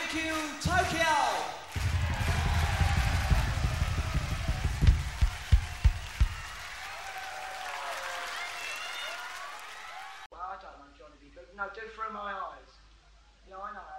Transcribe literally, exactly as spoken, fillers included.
Thank you, Tokyo! Well, I don't know, Johnny, but no, do Through My Eyes. Yeah, I know.